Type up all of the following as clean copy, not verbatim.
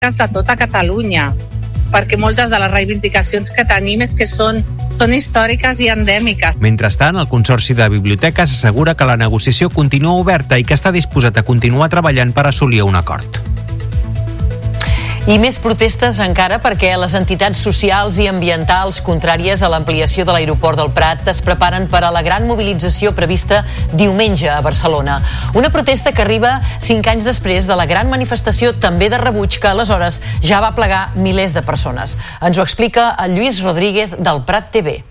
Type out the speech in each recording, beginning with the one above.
de tota Catalunya, perquè moltes de les reivindicacions que tenim és que són històriques i endèmiques. Mentrestant, el Consorci de Biblioteques assegura que la negociació continua oberta i que està disposat a continuar treballant per assolir un acord. I més protestes encara perquè les entitats socials i ambientals contràries a l'ampliació de l'aeroport del Prat es preparen per a la gran mobilització prevista diumenge a Barcelona. Una protesta que arriba 5 anys després de la gran manifestació també de rebuig que aleshores ja va plegar milers de persones. Ens ho explica el Lluís Rodríguez del Prat TV.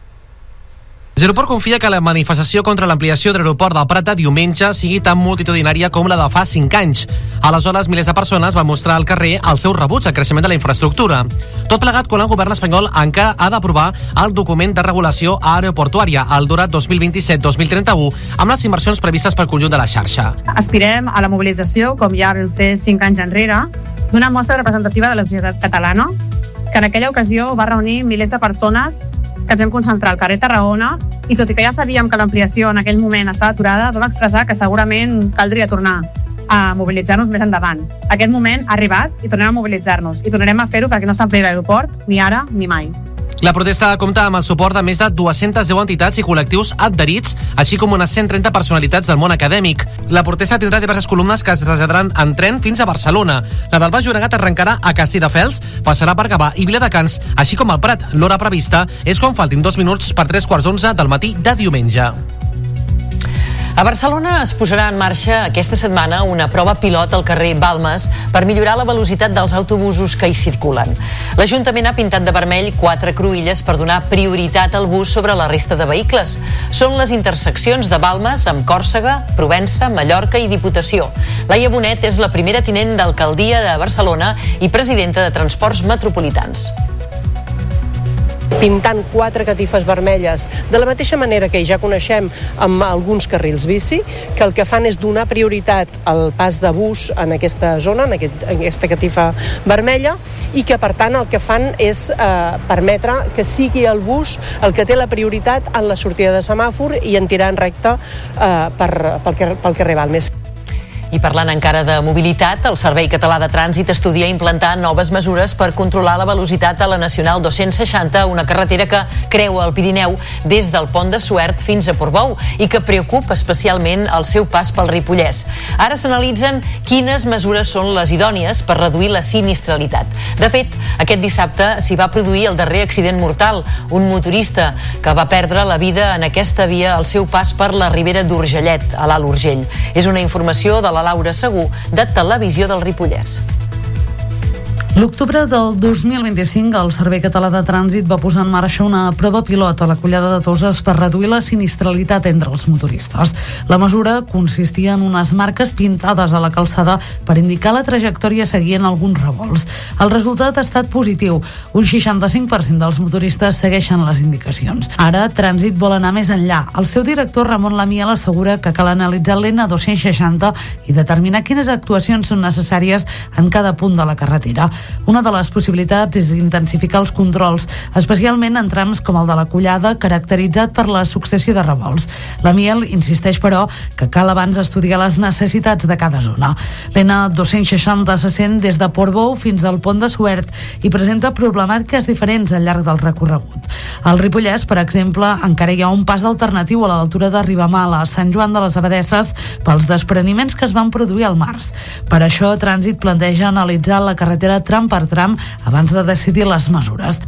Aeroport confia que la manifestació contra l'ampliació de l'aeroport del Prat de diumenge sigui tan multitudinària com la de fa 5 anys. Aleshores, milers de persones van mostrar al carrer el seu rebuig al creixement de la infraestructura. Tot plegat quan el govern espanyol encara ha d'aprovar el document de regulació aeroportuària, el DORA 2027-2031, amb les inversions previstes pel conjunt de la xarxa. Aspirem a la mobilització, com ja vam fer 5 anys enrere, d'una mostra representativa de la societat catalana, que en aquella ocasió va reunir milers de persones que ens vam concentrar al carrer Tarragona i tot i que ja sabíem que l'ampliació en aquell moment estava aturada, vam expressar que segurament caldria tornar a mobilitzar-nos més endavant. Aquest moment ha arribat i tornem a mobilitzar-nos i tornarem a fer-ho perquè no s'ampli l'aeroport ni ara ni mai. La protesta compta amb el suport de més de 210 entitats i col·lectius adherits, així com unes 130 personalitats del món acadèmic. La protesta tindrà diverses columnes que es traslladaran en tren fins a Barcelona. La del Baix Llobregat arrencarà a Castelldefels, passarà per Gavà i Viladecans, així com al Prat. L'hora prevista és quan faltin 2 minuts per 3:15 del matí de diumenge. A Barcelona es posarà en marxa aquesta setmana una prova pilot al carrer Balmes per millorar la velocitat dels autobusos que hi circulen. L'Ajuntament ha pintat de vermell 4 cruïlles per donar prioritat al bus sobre la resta de vehicles. Són les interseccions de Balmes amb Còrsega, Provença, Mallorca i Diputació. Laia Bonet és la primera tinent d'alcaldia de Barcelona i presidenta de Transports Metropolitans. Pintant 4 catifes vermelles, de la mateixa manera que ja coneixem amb alguns carrils bici, que el que fan és donar prioritat al pas de bus en aquesta zona, en aquesta catifa vermella, i que per tant el que fan és permetre que sigui el bus el que té la prioritat en la sortida de semàfor i en tirar en recte pel carrer Balmes. I parlant encara de mobilitat, el Servei Català de Trànsit estudia implantar noves mesures per controlar la velocitat a la Nacional 260, una carretera que creua el Pirineu des del Pont de Suert fins a Portbou i que preocupa especialment el seu pas pel Ripollès. Ara s'analitzen quines mesures són les idònies per reduir la sinistralitat. De fet, aquest dissabte s'hi va produir el darrer accident mortal, un motorista que va perdre la vida en aquesta via al seu pas per la Ribera d'Urgellet, a l'Alt Urgell. És una informació de la Laura Segú, de Televisió del Ripollès. L'octubre del 2025, el Servei Català de Trànsit va posar en marxa una prova pilot a la Collada de Toses per reduir la sinistralitat entre els motoristes. La mesura consistia en unes marques pintades a la calçada per indicar la trajectòria a seguir en alguns revolts. El resultat ha estat positiu. Un 65% dels motoristes segueixen les indicacions. Ara, Trànsit vol anar més enllà. El seu director, Ramon Lamiel, assegura que cal analitzar l'N260 i determinar quines actuacions són necessàries en cada punt de la carretera. Una de les possibilitats és intensificar els controls, especialment en trams com el de la Collada, caracteritzat per la successió de revolts. La Miel insisteix, però, que cal abans estudiar les necessitats de cada zona. L'N260 s'estén des de Portbou fins al Pont de Suert i presenta problemàtiques diferents al llarg del recorregut. Al Ripollès, per exemple, encara hi ha un pas alternatiu a l'altura de Ribamala, a Sant Joan de les Abadesses, pels despreniments que es van produir al març. Per això, Trànsit planteja analitzar la carretera tram per tram abans de decidir les mesures.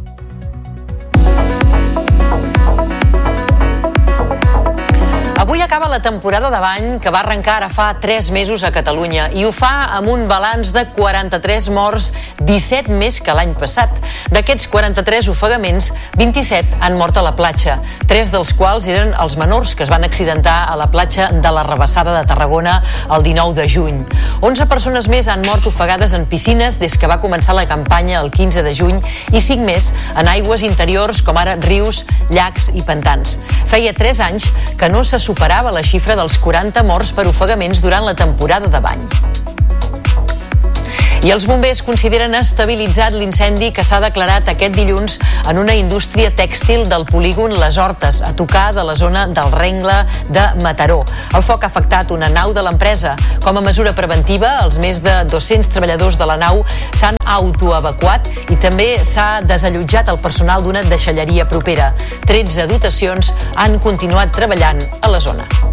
Avui acaba la temporada de bany que va arrencar ara fa 3 mesos a Catalunya i ho fa amb un balanç de 43 morts, 17 més que l'any passat. D'aquests 43 ofegaments, 27 han mort a la platja, 3 dels quals eren els menors que es van accidentar a la platja de la Rabassada de Tarragona el 19 de juny. 11 persones més han mort ofegades en piscines des que va començar la campanya el 15 de juny i 5 més en aigües interiors com ara rius, llacs i pantans. Feia 3 anys que no se superava la xifra dels 40 morts per ofegaments durant la temporada de bany. I els bombers consideren estabilitzat l'incendi que s'ha declarat aquest dilluns en una indústria tèxtil del polígon Les Hortes, a tocar de la zona del Rengle de Mataró. El foc ha afectat una nau de l'empresa. Com a mesura preventiva, els més de 200 treballadors de la nau s'han autoevacuat i també s'ha desallotjat el personal d'una deixalleria propera. 13 dotacions han continuat treballant a la zona.